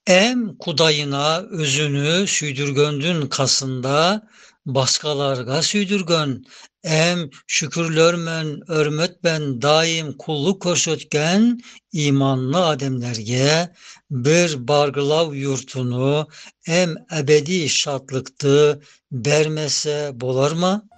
Em kudayına özünü süydürgöndün kasında, baskalarga süydürgön. Em şükürlörmen, örmötben daim kulluk körsetken imanlı ademlerge bir bargılav yurtunu em ebedi şatlıktı bermese bolar mı?